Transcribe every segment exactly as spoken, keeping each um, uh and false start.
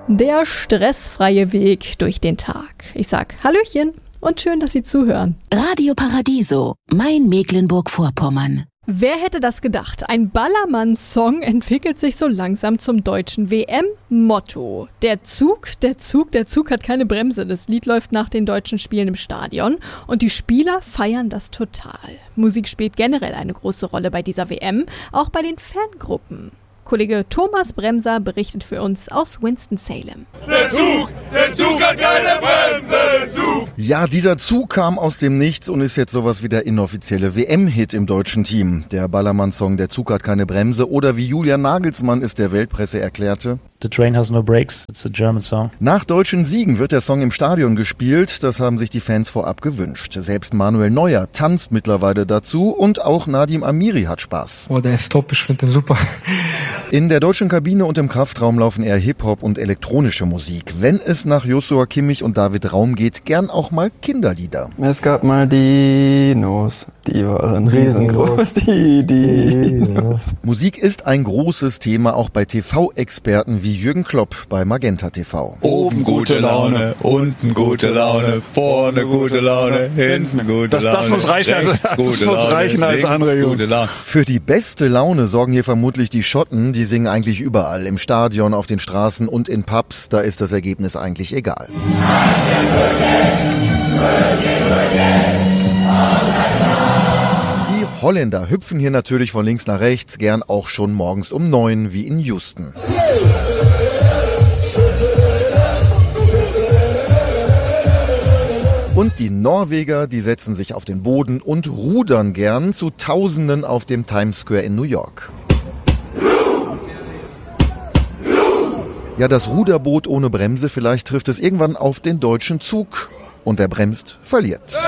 Der stressfreie Weg durch den Tag. Ich sag Hallöchen und schön, dass Sie zuhören. Radio Paradiso, mein Mecklenburg-Vorpommern. Wer hätte das gedacht? Ein Ballermann-Song entwickelt sich so langsam zum deutschen W M-Motto. Der Zug, der Zug, der Zug hat keine Bremse. Das Lied läuft nach den deutschen Spielen im Stadion und die Spieler feiern das total. Musik spielt generell eine große Rolle bei dieser W M, auch bei den Fangruppen. Kollege Thomas Bremser berichtet für uns aus Winston-Salem. Der Zug, der Zug hat keine Bremse, Zug! Ja, dieser Zug kam aus dem Nichts und ist jetzt sowas wie der inoffizielle W M-Hit im deutschen Team. Der Ballermann-Song Der Zug hat keine Bremse oder wie Julian Nagelsmann es der Weltpresse erklärte: The train has no brakes, it's a German song. Nach deutschen Siegen wird der Song im Stadion gespielt, das haben sich die Fans vorab gewünscht. Selbst Manuel Neuer tanzt mittlerweile dazu und auch Nadim Amiri hat Spaß. Oh, der ist top, ich finde den super. In der deutschen Kabine und im Kraftraum laufen eher Hip-Hop und elektronische Musik. Wenn es nach Joshua Kimmich und David Raum geht, gern auch mal Kinderlieder. Es gab mal Dinos, die waren riesengroß, die Dinos. Musik ist ein großes Thema auch bei T V-Experten wie Jürgen Klopp bei Magenta T V. Oben gute Laune, unten gute Laune, vorne gute Laune, hinten gute das, Laune. Das muss reichen, also, das muss Laune, reichen als Anregung. Für die beste Laune sorgen hier vermutlich die Schotten. Die singen eigentlich überall, im Stadion, auf den Straßen und in Pubs. Da ist das Ergebnis eigentlich egal. Die Holländer hüpfen hier natürlich von links nach rechts, gern auch schon morgens um neun, wie in Houston. Und die Norweger, die setzen sich auf den Boden und rudern gern zu Tausenden auf dem Times Square in New York. Ja, das Ruderboot ohne Bremse, vielleicht trifft es irgendwann auf den deutschen Zug. Und wer bremst, verliert.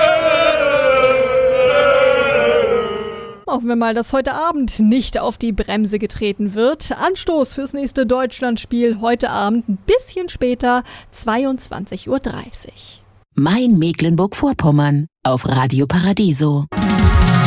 Hoffen wir mal, dass heute Abend nicht auf die Bremse getreten wird. Anstoß fürs nächste Deutschlandspiel heute Abend ein bisschen später, zweiundzwanzig Uhr dreißig. Mein Mecklenburg-Vorpommern auf Radio Paradiso.